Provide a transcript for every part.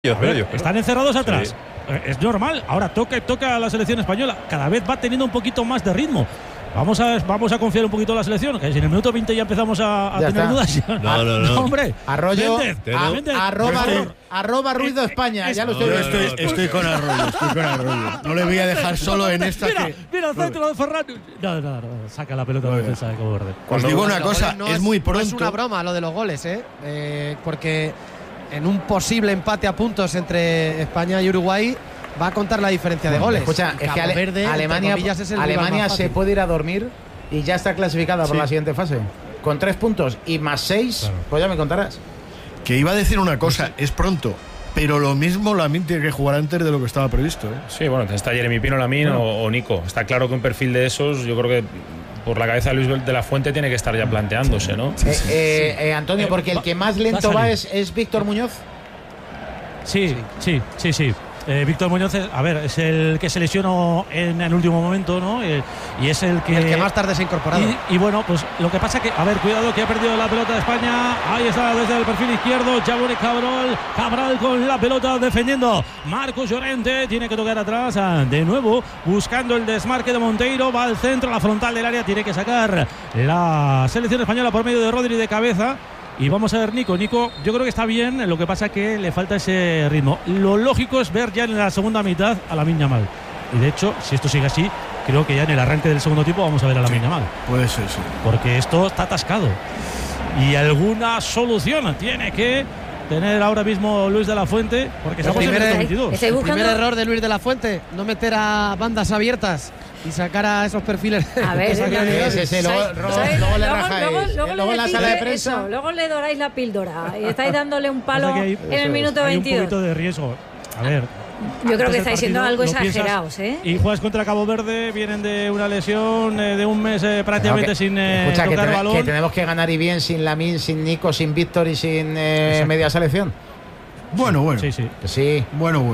Están encerrados atrás. Sí. Es normal. Ahora toca a la selección española. Cada vez va teniendo un poquito más de ritmo. Vamos a confiar un poquito en la selección, que si en el minuto 20 ya empezamos a tener dudas. No. Hombre, Arroyo, Méndez, arroba Ruido España, ya lo estoy viendo. Estoy con Arroyo. No le voy a dejar solo en esta. Mira el centro de Ferran. No, saca la pelota de defensa de Cabo Verde. Os digo una cosa, es muy pronto. No es una broma lo de los goles, porque en un posible empate a puntos entre España y Uruguay va a contar la diferencia de goles. Escucha, es que Verde, Alemania se puede ir a dormir y ya está clasificada por la siguiente fase. Con 3 puntos y más 6, claro. Pues ya me contarás. Que iba a decir una cosa, es pronto, pero lo mismo Lamine tiene que jugar antes de lo que estaba previsto. Sí, bueno, está Jeremy Pino, Lamine o Nico. Está claro que un perfil de esos, yo creo que por la cabeza de Luis de la Fuente tiene que estar ya planteándose, ¿no? Antonio, porque el que más lento va es Víctor Muñoz. Sí. Víctor Muñoz es el que se lesionó en el último momento, ¿no? Y es el que más tarde se ha incorporado. Y bueno, pues lo que pasa que, cuidado que ha perdido la pelota de España. Ahí está desde el perfil izquierdo Jabone Cabral con la pelota defendiendo. Marcos Llorente tiene que tocar atrás de nuevo, buscando el desmarque de Monteiro. Va al centro, a la frontal del área. Tiene que sacar la selección española por medio de Rodri de cabeza. Y vamos a ver Nico, yo creo que está bien, lo que pasa es que le falta ese ritmo. Lo lógico es ver ya en la segunda mitad a Lamine Yamal. Y de hecho, si esto sigue así, creo que ya en el arranque del segundo tiempo vamos a ver a Lamine Yamal. Puede ser, sí. Porque esto está atascado. Y alguna solución tiene que tener ahora mismo Luis de la Fuente, porque estamos en el 22. El primer error de Luis de la Fuente, no meter a bandas abiertas y sacar a esos perfiles. A ver, luego le rajáis. Luego en la sala de prensa. Eso, luego le doráis la píldora y estáis dándole un palo en el minuto 22. Hay un poquito de riesgo. A ver. Yo creo que estáis siendo algo exagerados, Y juegas contra Cabo Verde, vienen de una lesión de un mes prácticamente sin tocar balón. Que tenemos que ganar y bien sin Lamine, sin Nico, sin Víctor y sin media selección. Bueno. Sí. Bueno.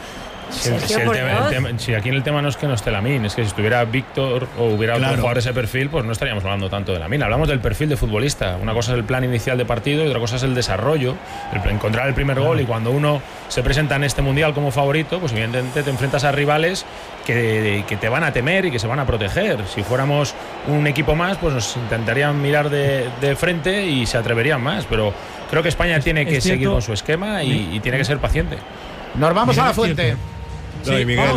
Si aquí en el tema no es que no esté Lamine, es que si estuviera Víctor o hubiera otro jugador de ese perfil, pues no estaríamos hablando tanto de Lamine. Hablamos del perfil de futbolista. Una cosa es el plan inicial de partido y otra cosa es el desarrollo, encontrar el primer gol. Y cuando uno se presenta en este mundial como favorito, pues evidentemente te enfrentas a rivales que te van a temer y que se van a proteger. Si fuéramos un equipo más, pues nos intentarían mirar de frente y se atreverían más. Pero creo que España tiene que seguir con su esquema y tiene que ser paciente. Nos vamos a la Fuente. No, y Miguel,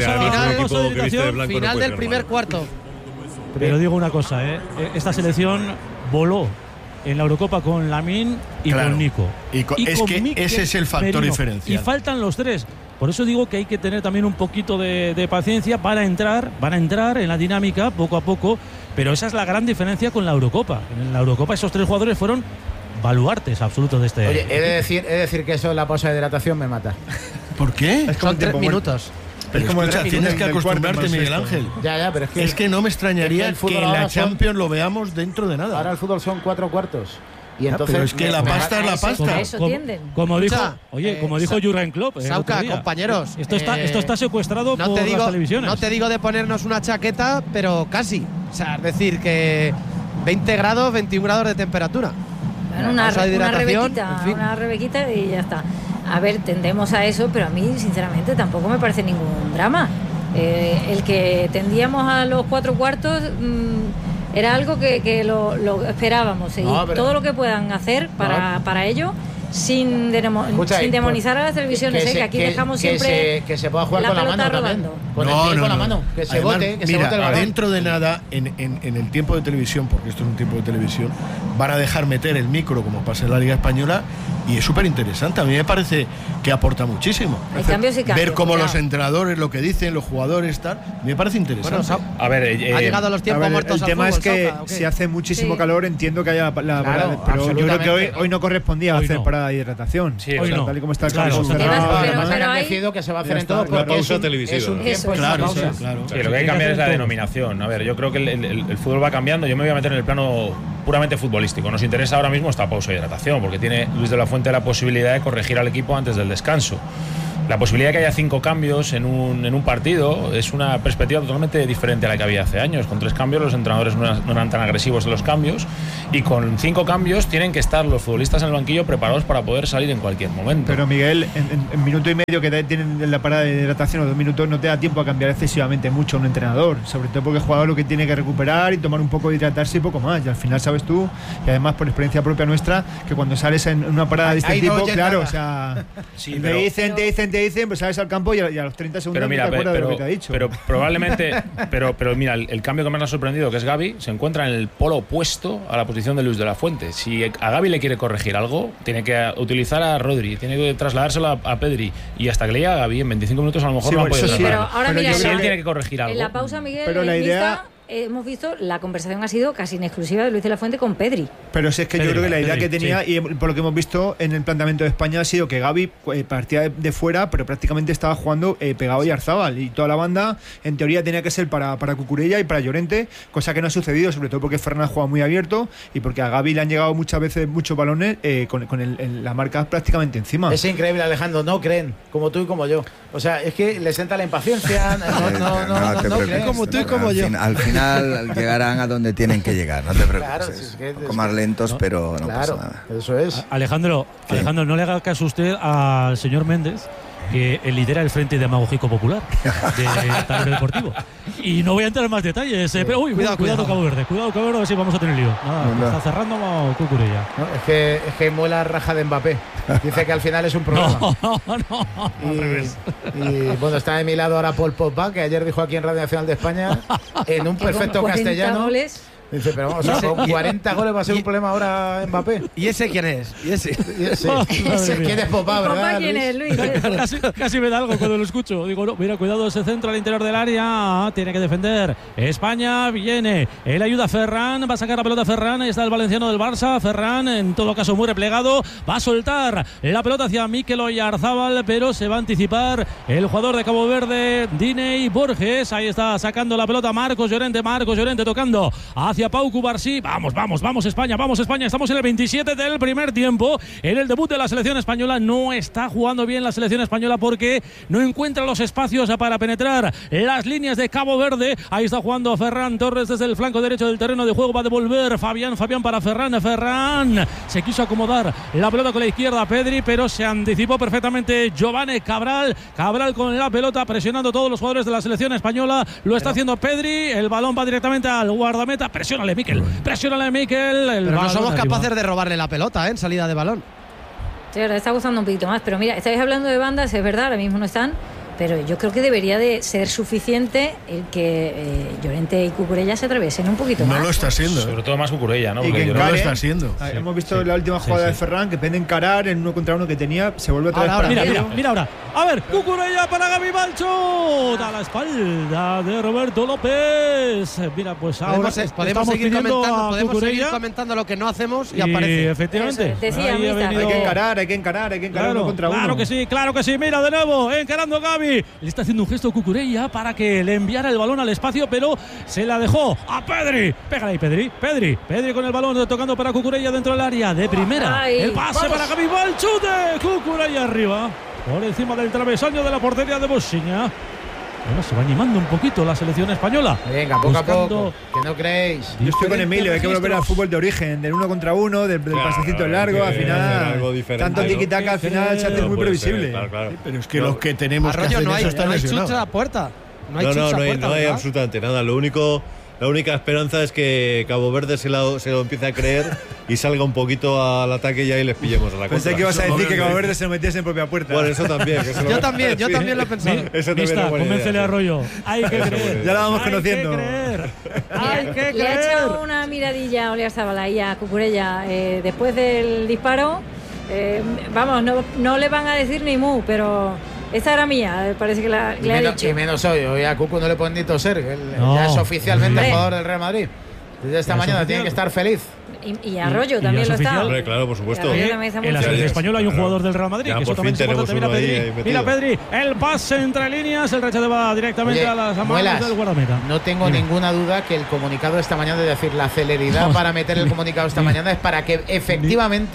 final del primer cuarto. Pero digo una cosa, esta selección voló en la Eurocopa con Lamine y con Nico. Es que ese es el factor diferencial. Y faltan los tres. Por eso digo que hay que tener también un poquito de paciencia para entrar en la dinámica poco a poco. Pero esa es la gran diferencia con la Eurocopa. En la Eurocopa esos tres jugadores fueron baluartes absolutos de este. Oye, he de decir que eso en la pausa de hidratación me mata. ¿Por qué? Son 3 minutos. Pero escucha, tienes que acostumbrarte, Miguel Ángel. Ya, pero es que no me extrañaría que la Champions lo veamos dentro de nada. Ahora el fútbol son 4 cuartos. Y entonces pero es que la pasta es la pasta. Como dijo Jurgen Klopp. Sauca, compañeros. Esto está secuestrado por las televisiones. No te digo de ponernos una chaqueta, pero casi. O sea, es decir, que 20 grados, 21 grados de temperatura. Bueno, una rebequita y ya está. A ver, tendemos a eso, pero a mí, sinceramente, tampoco me parece ningún drama. El que tendíamos a los 4 cuartos era algo que lo esperábamos. Todo lo que puedan hacer para ello, sin demonizar a las televisiones, que aquí dejamos siempre que se pueda jugar con la mano rodando. Con la mano, que se bote, que se bote el balón. Dentro de nada, en el tiempo de televisión, porque esto es un tiempo de televisión, van a dejar meter el micro como pasa en la Liga Española y es súper interesante. A mí me parece que aporta muchísimo. Ver cómo los entrenadores, lo que dicen, los jugadores, tal, me parece interesante. Bueno, a ver, ha llegado los tiempos muertos. El tema es que si hace muchísimo calor, entiendo que haya pero yo creo que hoy no correspondía hacer parada de hidratación. Sí, tal y como está el campo cerrado. Además han decidido que se va a hacer en todo porque pausa televisiva. Es un tiempo. Claro. Sí, lo que hay que cambiar es la denominación. A ver, yo creo que el fútbol va cambiando. Yo me voy a meter en el plano puramente futbolístico. Nos interesa ahora mismo esta pausa de hidratación, porque tiene Luis de la Fuente la posibilidad de corregir al equipo antes del descanso. la posibilidad de que haya 5 cambios en un partido es una perspectiva totalmente diferente a la que había hace años. Con 3 cambios los entrenadores no eran tan agresivos en los cambios, y con 5 cambios tienen que estar los futbolistas en el banquillo preparados para poder salir en cualquier momento. Pero Miguel, en minuto y medio que tienen la parada de hidratación, o 2 minutos, no te da tiempo a cambiar excesivamente mucho a un entrenador, sobre todo porque el jugador lo que tiene que recuperar y tomar un poco de hidratarse y poco más, y al final sabes tú, y además por experiencia propia nuestra, que cuando sales en una parada de este tipo, claro, o sea, sí, te dicen, pues sales al campo y a los 30 segundos no te acuerdas de lo que te ha dicho. Pero probablemente, pero mira, el cambio que más me ha sorprendido, que es Gavi, se encuentra en el polo opuesto a la posición de Luis de la Fuente. Si a Gavi le quiere corregir algo, tiene que utilizar a Rodri, tiene que trasladárselo a Pedri, y hasta que le llegue a Gavi en 25 minutos a lo mejor no ha podido. Pero ahora mira, si él tiene que corregir algo. En la pausa, Miguel, pero la idea... hemos visto, la conversación ha sido casi en exclusiva de Luis de la Fuente con Pedri. Pero si es que yo creo que la idea que tenía, y por lo que hemos visto en el planteamiento de España, ha sido que Gavi partía de fuera, pero prácticamente estaba jugando pegado a Yarzábal, y toda la banda en teoría tenía que ser para Cucurella y para Llorente, cosa que no ha sucedido, sobre todo porque Ferran juega muy abierto y porque a Gavi le han llegado muchas veces muchos balones con la marca prácticamente encima. Es increíble, Alejandro, no creen, como tú y como yo. O sea, es que les entra la impaciencia, no creen. Como tú y como yo. Al final llegarán a donde tienen que llegar, no te preocupes. Claro, es un poco más lentos, pero no pasa nada. Eso es. Alejandro, no le haga caso usted al señor Méndez, que lidera el Frente Demagógico Popular de Taller Deportivo. Y no voy a entrar en más detalles, pero cuidado Cabo Verde, a ver si vamos a tener lío. Está cerrando Cucurella. No, es que muela raja de Mbappé. Dice que al final es un problema. No. Y bueno, está de mi lado ahora Paul Pogba, que ayer dijo aquí en Radio Nacional de España, en un perfecto castellano. Goles. Dice, pero vamos, con 40 goles va a ser un problema ahora Mbappé. ¿Y ese quién es? ¿Quién es Pogba, verdad? ¿Quién es, Luis? Casi me da algo cuando lo escucho. Digo, no, mira, cuidado, ese centro al interior del área. Tiene que defender España. Viene, él ayuda a Ferran. Va a sacar la pelota Ferran. Está el valenciano del Barça. Ferran, en todo caso, muy replegado. Va a soltar la pelota hacia Mikel Oyarzabal, pero se va a anticipar el jugador de Cabo Verde, Diney Borges. Ahí está sacando la pelota Marcos Llorente tocando hacia Pau Cubarsí. Vamos España, estamos en el 27 del primer tiempo, en el debut de la selección española. No está jugando bien la selección española porque no encuentra los espacios para penetrar las líneas de Cabo Verde. Ahí está jugando Ferran Torres desde el flanco derecho del terreno de juego, va a devolver Fabián para Ferran se quiso acomodar la pelota con la izquierda a Pedri, pero se anticipó perfectamente Giovanni Cabral con la pelota, presionando a todos los jugadores de la selección española. Lo está haciendo Pedri, el balón va directamente al guardameta. Presiónale, Mikel. Pero no somos capaces de robarle la pelota, en salida de balón. Sí, ahora está gustando un poquito más. Pero mira, estáis hablando de bandas, es verdad, ahora mismo no están. Pero yo creo que debería de ser suficiente el que Llorente y Cucurella se atraviesen un poquito más. No lo está haciendo. Sobre todo más Cucurella, ¿no? Y porque que no lo está haciendo. Hemos visto la última jugada de Ferran, que pende encarar en 1 contra 1 que tenía, se vuelve otra vez para mira ahora. A ver, Cucurella para Gavi Balcho. Da la espalda de Roberto López. Mira, pues ahora podemos seguir comentando lo que no hacemos y aparece. Efectivamente. Hay que encarar 1 contra 1. Claro que sí. Mira de nuevo, encarando Gavi. Le está haciendo un gesto Cucurella para que le enviara el balón al espacio, pero se la dejó a Pedri. Pégale ahí, Pedri con el balón tocando para Cucurella dentro del área de primera. El pase para Gavi Balcho de Cucurella arriba, por encima del travesaño de la portería de Bosnia. Bueno, se va animando un poquito la selección española. Venga, poco a poco, que no creéis. Yo estoy con Emilio, hay que volver al fútbol de origen, del 1 contra 1, del pasecito largo, al final, tanto tiki-taka, al final se hace muy previsible. Claro. Pero es que los que tenemos que hacer eso están lesionados. No hay chucha a puerta. No hay absolutamente nada. La única esperanza es que Cabo Verde se lo empiece a creer y salga un poquito al ataque y ahí les pillemos a la contra. Pensé que ibas a decir que Cabo Verde se lo metiese en propia puerta. Bueno, eso también. Yo también lo he pensado. Eso también convéncele a Arroyo. Hay que creer. Ya la vamos conociendo. Hay que creer. Le ha echado una miradilla a Oyarzabal ahí a Cucurella después del disparo. Vamos, no le van a decir ni mu, pero esta era mía, parece que le ha dicho. Y menos hoy a Cucu no le pueden ni toser, ya es oficialmente jugador del Real Madrid. Desde esta mañana tiene que estar feliz. Y Arroyo también lo está. Claro, por supuesto. En la selección española hay un jugador del Real Madrid, que eso también es importante. Mira Pedri, el pase entre líneas, el rechazo va directamente a las manos del guardameta. No tengo ninguna duda que el comunicado de esta mañana, es decir, la celeridad para meter el comunicado esta mañana es para que efectivamente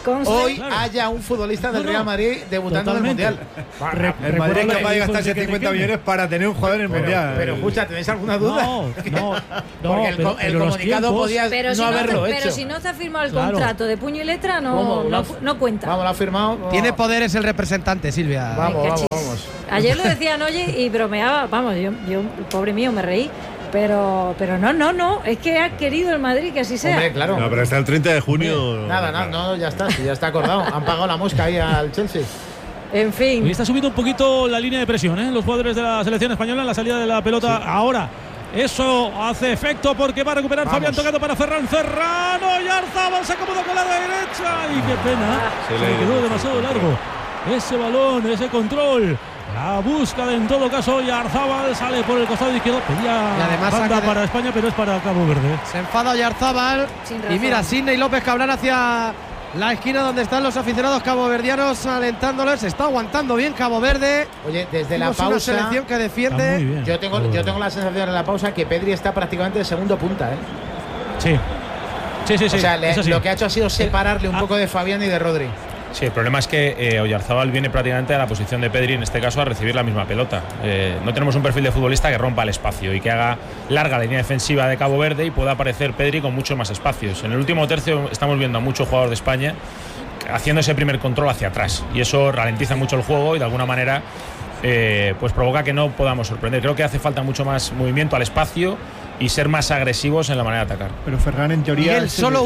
hoy haya un futbolista del Real Madrid debutando en el Mundial. El Madrid es capaz de gastarse 50 millones para tener un jugador en el Mundial. Pero escucha, ¿tenéis alguna duda? No. Porque el comunicado podía no haberlo hecho. Pero si no se ha firmado el contrato de puño y letra, no cuenta. Vamos, lo ha firmado. Tiene poderes el representante, Silvia. Vamos. Ayer lo decían, oye, y bromeaba. Vamos, yo pobre mío, me reí. Pero no, es que ha querido el Madrid que así sea. Hombre, claro. No, pero hasta el 30 de junio. Nada, ya está acordado. Han pagado la mosca ahí al Chelsea. En fin. Y está subiendo un poquito la línea de presión, los jugadores de la selección española en la salida de la pelota. Sí. Ahora, eso hace efecto porque va a recuperar Fabián tocando para Ferran. Y Arzábal se acomoda con la derecha. Y qué pena. Se le quedó demasiado largo ese balón, ese control. La búsqueda en todo caso, y Arzábal sale por el costado izquierdo. Pedía banda para España, pero es para Cabo Verde. Se enfada Oyarzábal. Y mira, Sidney López Cabral hacia la esquina donde están los aficionados caboverdianos alentándoles. Se está aguantando bien Cabo Verde. Oye, desde la pausa. Una selección que defiende. Yo tengo la sensación en la pausa que Pedri está prácticamente de segundo punta. Sí. O sea, lo que ha hecho ha sido separarle un poco de Fabián y de Rodri. Sí, el problema es que Oyarzábal viene prácticamente a la posición de Pedri, en este caso a recibir la misma pelota. No tenemos un perfil de futbolista que rompa el espacio y que haga larga la línea defensiva de Cabo Verde y pueda aparecer Pedri con muchos más espacios. En el último tercio estamos viendo a muchos jugadores de España haciendo ese primer control hacia atrás y eso ralentiza mucho el juego y de alguna manera pues provoca que no podamos sorprender. Creo que hace falta mucho más movimiento al espacio y ser más agresivos en la manera de atacar. Pero Ferran, en teoría, Miguel, solo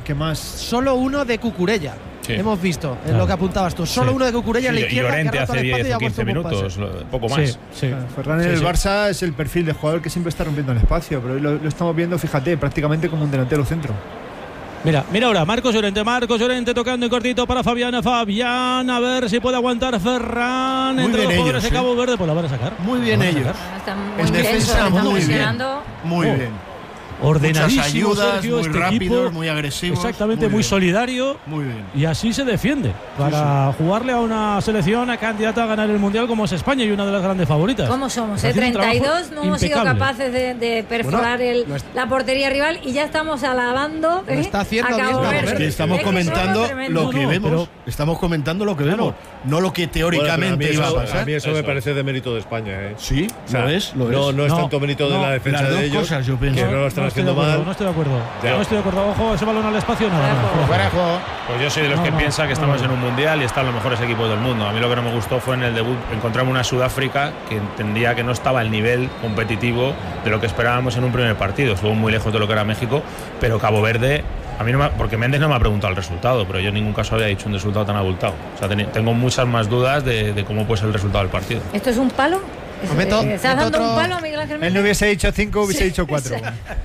uno de Cucurella. Sí. Hemos visto, en lo que apuntabas tú. Solo uno de Cucurella en la izquierda. Y Llorente hace 10 o 15 minutos, poco más. Ferran en el Barça es el perfil de jugador que siempre está rompiendo el espacio, pero hoy lo estamos viendo, fíjate, prácticamente como un delantero centro. Mira ahora, Marcos Llorente tocando en cortito para Fabián, a ver si puede aguantar Ferran entre los jugadores de Cabo Verde, pues la van a sacar. Muy bien ellos. En defensa muy bien. Ordenadísimo, muchas ayudas, Sergio, muy rápidos, muy agresivos. Exactamente, muy solidario. Muy bien. Y así se defiende para jugarle a una selección candidata a ganar el Mundial como es España y una de las grandes favoritas. ¿Cómo somos? 32 no hemos sido capaces de perforar la portería rival y ya estamos alabando está haciendo a Cabo Verde. Es que estamos comentando lo que vemos. Estamos comentando lo que vemos, no lo que teóricamente iba a pasar. A mí eso me parece de mérito de España. Sí, ¿lo es? No es tanto mérito de la defensa de ellos. Cosas, yo pienso. Que no lo están haciendo mal. No estoy de acuerdo. Ojo, ese balón al espacio, nada. Pues yo soy de los que piensa que estamos en un mundial y están los mejores equipos del mundo. A mí lo que no me gustó fue en el debut encontrarme una Sudáfrica que entendía que no estaba al nivel competitivo de lo que esperábamos en un primer partido. Estuvo muy lejos de lo que era México, pero Cabo Verde, a mí porque Méndez no me ha preguntado el resultado, pero yo en ningún caso había dicho un resultado tan abultado. O sea, tengo muchas más dudas de cómo puede ser el resultado del partido. ¿Esto es un palo? ¿Estás dando un palo a Miguel Ángel Méndez? Él no hubiese dicho 5, hubiese dicho 4.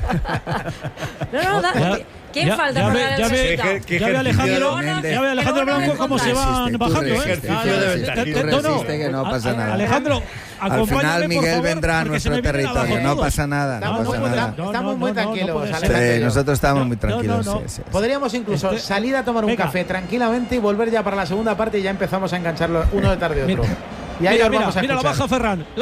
¿Quién falta por dar el resultado? Ya ve Alejandro Blanco cómo se van bajando. Que no pasa nada. Alejandro, al final Miguel vendrá a nuestro territorio. No pasa nada. Estamos muy tranquilos. Nosotros estamos muy tranquilos. Podríamos incluso salir a tomar un café tranquilamente y volver ya para la segunda parte y ya empezamos a engancharlo uno detrás de otro. Y ahí mira, la baja Ferran. No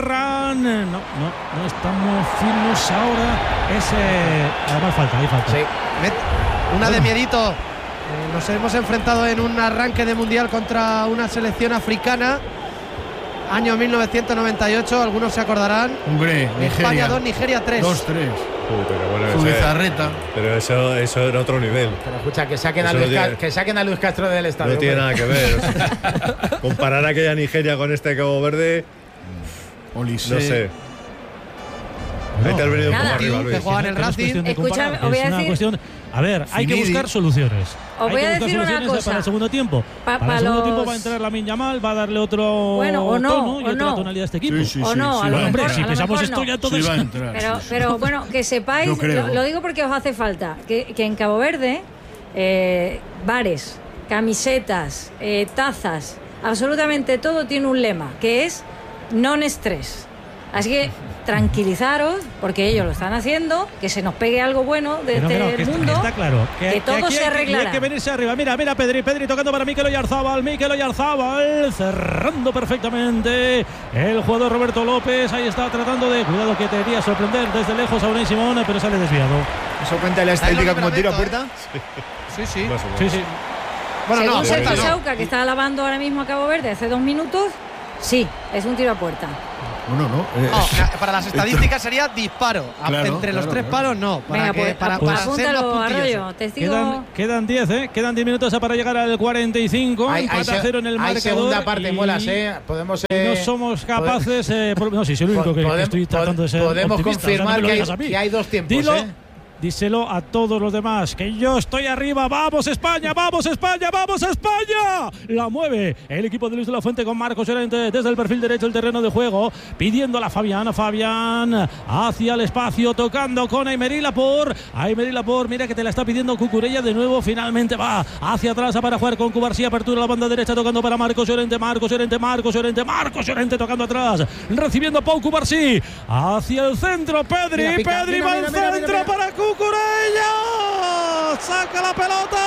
estamos finos ahora. Además hay falta. Sí. Una de miedito. Nos hemos enfrentado en un arranque de mundial contra una selección africana. Año 1998, algunos se acordarán. Hombre, España 2, Nigeria 3. 2-3. Su bizarreta. Pero eso era otro nivel. Pero escucha, que saquen a Luis Castro del estadio. No tiene nada que ver. Comparar aquella Nigeria con este Cabo Verde. No sé. Ahí te has venido un poco arriba, Luis. Que juegan el Racing. Escúchame, os voy a decir. A ver, hay que buscar soluciones. Os voy a decir una cosa. Para el segundo tiempo. Para el segundo tiempo va a entrar Lamine Yamal, va a darle otro tono y otra tonalidad a este equipo. O no, a lo mejor. Hombre, si pensamos esto ya todo va a entrar. Pero bueno, que sepáis, lo digo porque os hace falta, que en Cabo Verde, bares, camisetas, tazas, absolutamente todo tiene un lema, que es non-estrés. Así que tranquilizaros, porque ellos lo están haciendo, que se nos pegue algo bueno de este mundo. Está claro. Que todo se arreglará. Hay que venirse arriba. Mira, Pedri tocando para Mikel Oyarzábal, cerrando perfectamente el jugador Roberto López. Ahí está tratando de, cuidado que te quería sorprender desde lejos a Unai Simón, pero sale desviado. ¿Eso cuenta la estadística como tiro a puerta? Sí. Bueno, según Sergio Sauca, que está alabando ahora mismo a Cabo Verde hace 2 minutos, sí, es un tiro a puerta. Para las estadísticas sería disparo. Entre los 3 palos no. Venga, para apúntalo, Arroyo. Quedan 10, Quedan 10 minutos para llegar al 45. Empate a 0 en el marcador. Hay segunda parte, Muelas, Podemos. No somos capaces. No, sí, soy el único que estoy tratando de ser. Podemos confirmar que hay 2 tiempos. Díselo a todos los demás, que yo estoy arriba. ¡Vamos España! ¡Vamos España! ¡Vamos España! La mueve el equipo de Luis de la Fuente con Marcos Llorente desde el perfil derecho del terreno de juego, pidiéndola a Fabián. Fabián hacia el espacio, tocando con Aymeri Laporte. Mira que te la está pidiendo Cucurella de nuevo. Finalmente va hacia atrás para jugar con Cubarsí. Apertura a la banda derecha, tocando para Marcos Llorente. Marcos Llorente tocando atrás, recibiendo Pau Cubarsí. Hacia el centro, Pedri va al centro para Cucurella, saca la pelota.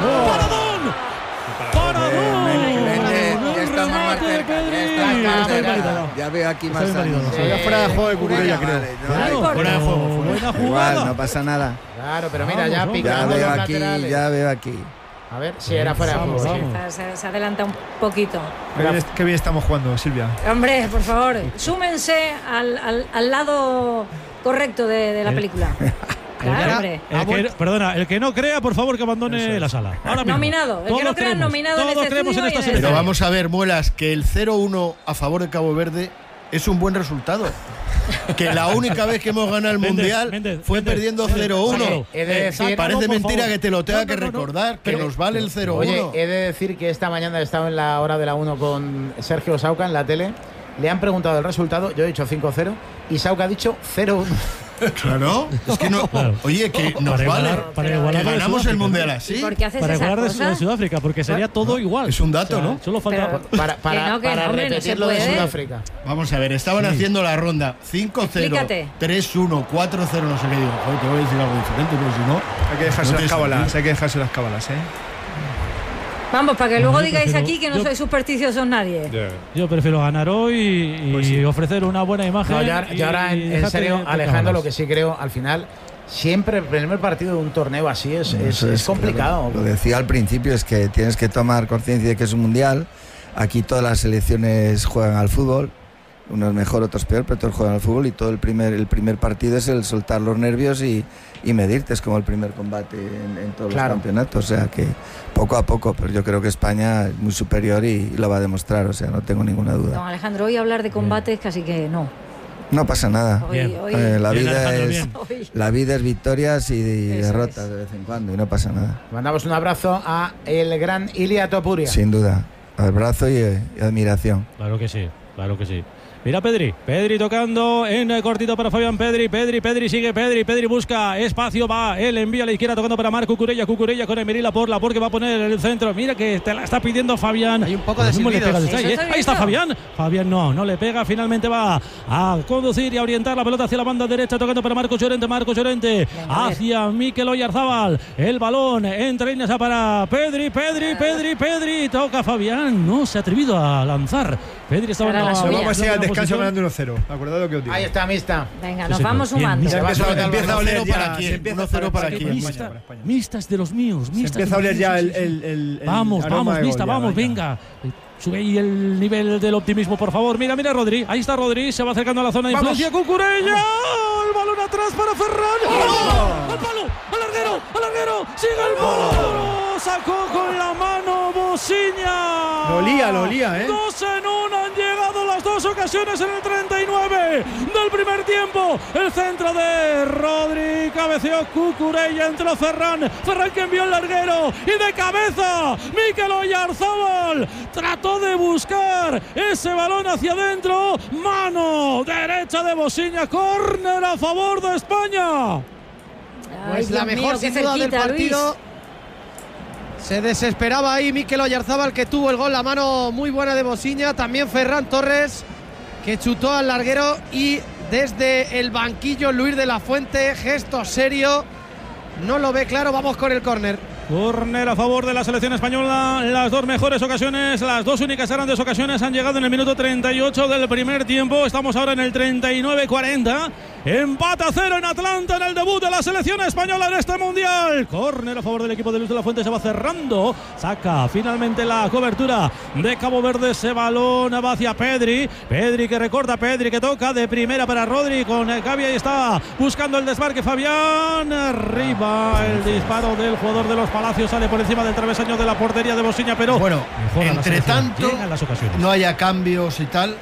Ya veo aquí más años. Fuera de juego de Cucurella, creo. Fuera de juego. Buena jugada. Igual, no pasa nada. Claro, pero mira, ya picando los laterales. Ya veo aquí. A ver si era fuera de juego. Se adelanta un poquito. Qué bien estamos jugando, Silvia. Hombre, por favor, súmense al lado correcto de la película. Claro, el que no crea, por favor, que abandone la sala. Nominado. El que no crea, nominado en este estudio. Pero vamos a ver, Muelas, que el 0-1 a favor de Cabo Verde es un buen resultado. Que la única vez que hemos ganado el Mundial fue perdiendo 0-1. Parece mentira que te lo tenga que recordar, que nos vale el 0-1. Oye, he de decir que esta mañana he estado en la hora de la 1 con Sergio Sauca en la tele. Le han preguntado el resultado, yo he dicho 5-0 y Sauca ha dicho 0-1. Claro, es que no. Claro. Oye, que nos vale. Para igualar, ganamos el Mundial así. Para igualar de Sudáfrica, porque sería todo igual. Es un dato, ¿no? Solo falta para repetir lo de Sudáfrica. Vamos a ver, estaban haciendo la ronda 5-0, 3-1, 4-0, no sé qué digo. Joder, te voy a decir algo diferente, pero si no. Hay que dejarse las cábalas, Vamos, para que luego digáis aquí que no sois supersticiosos nadie. Yo prefiero ganar hoy y ofrecer una buena imagen. Yo ahora, en serio, Alejandro, lo que sí creo, al final, siempre el primer partido de un torneo así es complicado. Lo decía al principio, es que tienes que tomar conciencia de que es un mundial. Aquí todas las selecciones juegan al fútbol. Unos mejor, otros peor, pero todos juegan al fútbol y todo el primer partido es el soltar los nervios y medirte. Es como el primer combate en todos los campeonatos. O sea que poco a poco, pero yo creo que España es muy superior y lo va a demostrar, o sea, no tengo ninguna duda. Don Alejandro, hoy hablar de combates casi que no. No pasa nada. La vida es victorias y derrotas de vez en cuando y no pasa nada. Mandamos un abrazo a el gran Ilia Topuria. Sin duda, abrazo y admiración. Claro que sí. Mira Pedri tocando en cortito para Fabián. Pedri sigue, Pedri busca espacio, va, él envía a la izquierda tocando para Marco Cucurella con Aymeri Laporte que va a poner el centro. Mira que te la está pidiendo Fabián. Hay un poco de silbidos. Ahí está Fabián no le pega, finalmente va a conducir y a orientar la pelota hacia la banda derecha tocando para Marcos Llorente hacia Mikel Oyarzábal. El balón entre líneas para Pedri, toca Fabián, no se ha atrevido a lanzar. Pedri estaba en la descanso ganando 1-0. Acordad lo que os digo. Ahí está, Mista. Venga, nos vamos sumando. Empieza a oler ya. Se empieza a 0 para aquí. Mistas de los míos. Se empieza a oler ya el Vamos, Mista, vamos, venga. Sube ahí el nivel del optimismo, por favor. Mira, Rodri. Ahí está Rodri. Se va acercando a la zona de influencia. Cucurella. El balón atrás para Ferran. ¡Al palo! ¡Al larguero! ¡Sigue el palo! Sacó con la mano Bosiña. Lo olía, 2 en 1. Han llegado las 2 ocasiones en el 39 del primer tiempo. El centro de Rodri. Cabeceó Cucurella. Entró Ferran que envió el larguero. Y de cabeza, Mikel Oyarzábal trató de buscar ese balón hacia adentro. Mano derecha de Bosiña. Córner a favor de España. Pues la mejor sin duda del partido. Luis. Se desesperaba ahí Mikel Oyarzábal, que tuvo el gol, la mano muy buena de Bosiña. También Ferran Torres, que chutó al larguero. Y desde el banquillo Luis de la Fuente, gesto serio. No lo ve claro, vamos con el córner. Córner a favor de la selección española. Las 2 mejores ocasiones, las 2 únicas grandes ocasiones han llegado en el minuto 38 del primer tiempo. Estamos ahora en el 39-40. Empate a 0 en Atlanta en el debut de la selección española en este mundial. Córner a favor del equipo de Luis de la Fuente. Se va cerrando. Saca finalmente la cobertura de Cabo Verde. Ese balón va hacia Pedri. Pedri que recorta. Pedri que toca de primera para Rodri con Gavi. Ahí está buscando el desmarque Fabián. Arriba el disparo del jugador de los Palacios. Sale por encima del travesaño de la portería de Bosiña. Pero bueno, entre tanto las ocasiones. No haya cambios y tal.